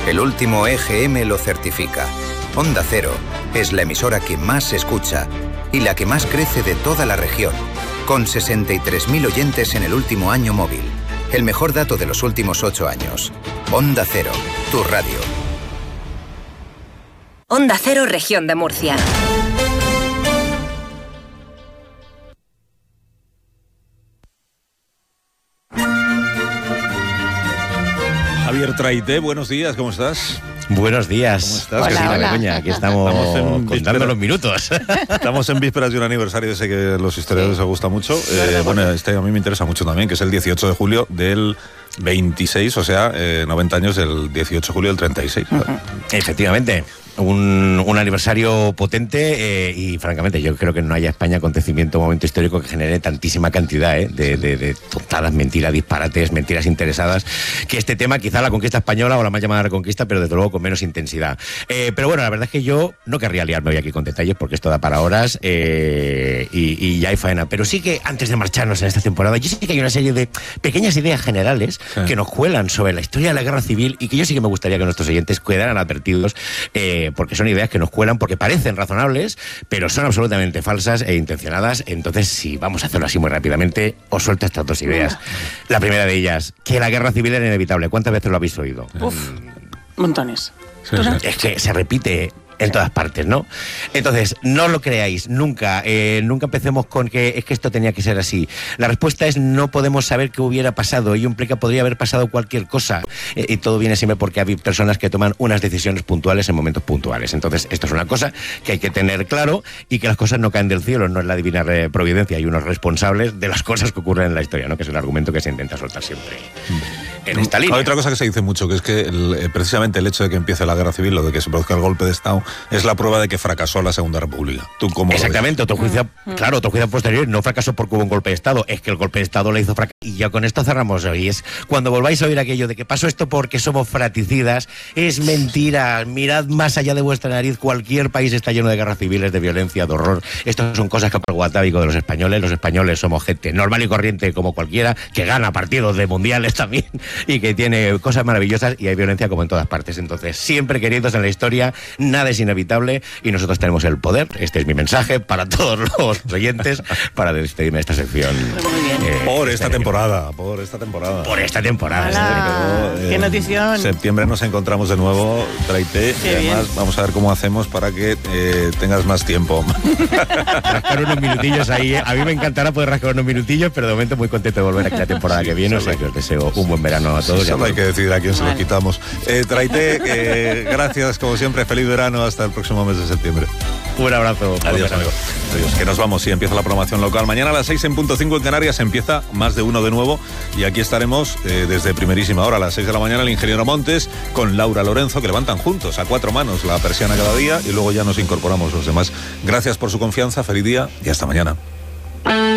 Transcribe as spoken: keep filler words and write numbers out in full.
El último E G M lo certifica. Onda Cero es la emisora que más se escucha y la que más crece de toda la región, con sesenta y tres mil oyentes en el último año móvil. El mejor dato de los últimos ocho años. Onda Cero, tu radio. Onda Cero, Región de Murcia. Javier Traité, buenos días, ¿cómo estás? Buenos días. ¿Cómo estás? Hola, Cristina hola. Begoña, aquí estamos, estamos en contando los minutos. Estamos en vísperas de un aniversario ese que a los historiadores les gusta mucho. Eh, bueno, este a mí me interesa mucho también, que es el dieciocho de julio del veintiséis, o sea, eh, noventa años del dieciocho de julio del treinta y seis. Uh-huh. Efectivamente. Un, un aniversario potente eh, y francamente yo creo que no haya España acontecimiento, momento histórico que genere tantísima cantidad eh, de, de, de tontadas, mentiras, disparates, mentiras interesadas, que este tema, quizá la conquista española o la más llamada reconquista, pero desde luego con menos intensidad. Eh, pero bueno, la verdad es que yo no querría liarme hoy aquí con detalles porque esto da para horas eh, y, y ya hay faena, pero sí que antes de marcharnos en esta temporada, yo sí que hay una serie de pequeñas ideas generales sí. que nos cuelan sobre la historia de la guerra civil y que yo sí que me gustaría que nuestros oyentes quedaran advertidos eh, porque son ideas que nos cuelan, porque parecen razonables, pero son absolutamente falsas e intencionadas. Entonces, si vamos a hacerlo así muy rápidamente, os suelto estas dos ideas. La primera de ellas, que la guerra civil era inevitable. ¿Cuántas veces lo habéis oído? Uf, montones. Sí, sí. Es que se repite en todas partes, ¿no? Entonces, no lo creáis, nunca, eh, nunca empecemos con que es que esto tenía que ser así. La respuesta es no podemos saber qué hubiera pasado, y implica podría haber pasado cualquier cosa, eh, y todo viene siempre porque hay personas que toman unas decisiones puntuales en momentos puntuales. Entonces, esto es una cosa que hay que tener claro, y que las cosas no caen del cielo, no es la divina providencia, hay unos responsables de las cosas que ocurren en la historia, ¿no? Que es el argumento que se intenta soltar siempre en esta línea. Hay otra cosa que se dice mucho, que es que el, precisamente el hecho de que empiece la guerra civil o de que se produzca el golpe de Estado es la prueba de que fracasó la Segunda República. ¿Tú cómo Exactamente, otro juicio, Mm. claro, otro juicio posterior no fracasó porque hubo un golpe de Estado, es que el golpe de Estado le hizo fracasar. Y ya con esto cerramos hoy. Es cuando volváis a oír aquello de que pasó esto porque somos fraticidas, es mentira. Mirad más allá de vuestra nariz, cualquier país está lleno de guerras civiles, de violencia, de horror. Estas son cosas que por el guatábico de los españoles. Los españoles somos gente normal y corriente como cualquiera, que gana partidos de mundiales también y que tiene cosas maravillosas, y hay violencia como en todas partes. Entonces, siempre queridos en la historia, nada es inevitable y nosotros tenemos el poder. Este es mi mensaje para todos los oyentes para despedirme de esta sección. Muy bien. Eh, por esta este temporada, por esta temporada. Por esta temporada. Hola. Pero, ¡Qué notición! En septiembre nos encontramos de nuevo, Traité, y Qué además bien. vamos a ver cómo hacemos para que eh, tengas más tiempo. Rascar unos minutillos ahí, ¿eh? A mí me encantará poder rascar unos minutillos, pero de momento muy contento de volver aquí la temporada Sí, que viene, o solo sea que os deseo un buen verano a todos. Solo hay que decidir a quién se lo Vale. quitamos. Eh, Traité, eh, gracias como siempre, feliz verano, hasta el próximo mes de septiembre. Un abrazo. Adiós, amigo. Adiós, que nos vamos y empieza la programación local. Mañana a las seis en punto cinco en Canarias empieza Más de Uno de nuevo, y aquí estaremos eh, desde primerísima hora a las seis de la mañana el ingeniero Montes con Laura Lorenzo, que levantan juntos a cuatro manos la persiana cada día, y luego ya nos incorporamos los demás. Gracias por su confianza, feliz día y hasta mañana.